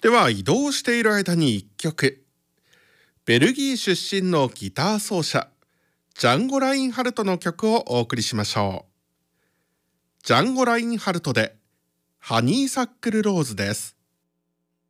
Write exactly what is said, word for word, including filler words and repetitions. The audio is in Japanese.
では移動している間にいっきょく、ベルギー出身のギター奏者ジャンゴ・ラインハルトの曲をお送りしましょう。ジャンゴ・ラインハルトでハニーサックルローズです。